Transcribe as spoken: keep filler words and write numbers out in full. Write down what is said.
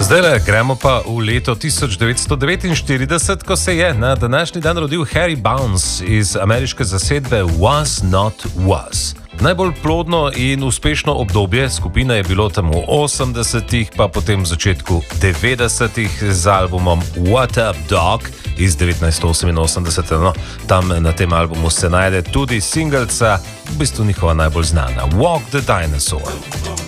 Zdaj gremo pa v leto tisoč devetsto devetinštirideset, ko se je na današnji dan rodil Harry Bounce iz ameriške zasedbe Was Not Was. Najbolj plodno in uspešno obdobje skupine je bilo tam v osemdesetih, pa potem v začetku devetdesetih z albumom What Up Dog iz devetnajststo oseminosemdeset. No, tam na tem albumu se najde tudi singelca, v bistvu njihova najbolj znana, Walk the Dinosaur.